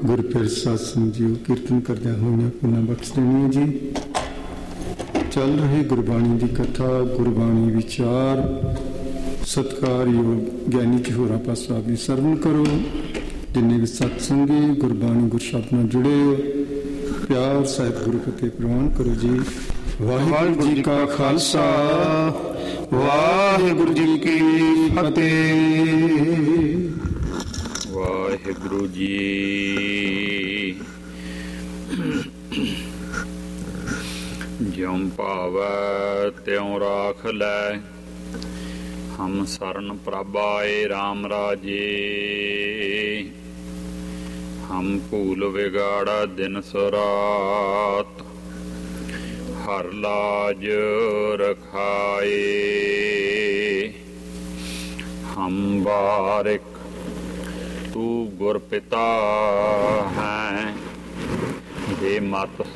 ਗੁਰਪ੍ਰੀਤ ਸਤਸੰਗ JIO ਕੀਰਤਨ ਕਰਦਿਆਂ ਹੋਈਆਂ ਪੁੰਨਾ ਬਖਸ਼ ਦੇਣੀਆਂ ਜੀ। ਚੱਲ ਰਹੀ ਗੁਰਬਾਣੀ ਦੀ ਕਥਾ, ਗੁਰਬਾਣੀ ਵਿਚਾਰ, ਸਤਿਕਾਰਯੋਗ ਗਿਆਨੀ ਚਹੋਰਾ ਪਾਤਸ਼ਾਹ ਸਾਹਿਬ ਦੀ ਸਰਵਣ ਕਰੋ। ਜਿੰਨੇ ਵੀ ਸਤਸੰਗੀ ਗੁਰਬਾਣੀ ਗੁਰਸ਼ਬਦ ਨਾਲ ਜੁੜੇ ਹੋ, ਪਿਆਰ ਸਾਹਿਤ ਗੁਰੂ ਫਤਿਹ ਪ੍ਰਵਾਨ ਕਰੋ ਜੀ। ਵਾਹਿਗੁਰੂ ਜੀ ਕਾ ਖਾਲਸਾ, ਵਾਹਿਗੁਰੂ ਜੀ ਕੀ ਫਤਿਹ। ਵਾਹਿਗੁਰੂ ਜੀ। ਜਿਉਂ ਭਾਵੈ ਤਿਉਂ ਰਾਖ ਲੈ, ਹਮ ਸਰਨ ਪ੍ਰਭ ਆਏ RAM ਰਾਜੇ। ਹਮ ਭੂਲ ਵਿਗਾੜਾ ਦਿਨ ਸੁਰਾਤ, ਹਰ ਲਾਜ ਰਖਾਏ। ਹਮ ਬਾਰਿਕ ਤੂ ਗੁਰ ਪਿਤਾ ਹੈ, ਦੇ ਮਤ